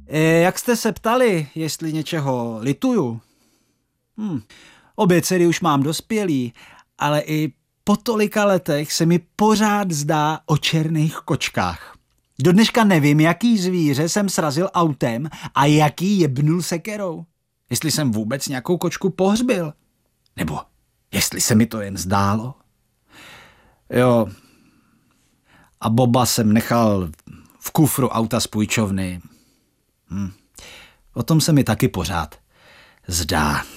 Jak jste se ptali, jestli něčeho lituju? Obě dcery už mám dospělý, ale i po tolika letech se mi pořád zdá o černých kočkách. Do dneška nevím, jaký zvíře jsem srazil autem a jaký jebnul sekerou. Jestli jsem vůbec nějakou kočku pohřbil. Nebo jestli se mi to jen zdálo. Jo. A Boba jsem nechal v kufru auta z půjčovny. O tom se mi taky pořád zdá.